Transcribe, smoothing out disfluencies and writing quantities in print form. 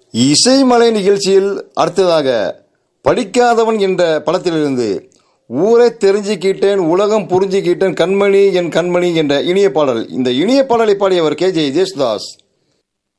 இசைமலை நிகழ்ச்சியில் அடுத்ததாக படிக்காதவன் என்ற படத்திலிருந்து ஊரை தெரிஞ்சுக்கிட்டேன் உலகம் புரிஞ்சுக்கிட்டேன் கண்மணி என் கண்மணி என்ற இனிய பாடல். இந்த இனிய பாடலை பாடியவர் KJ ஜேசுதாஸ்.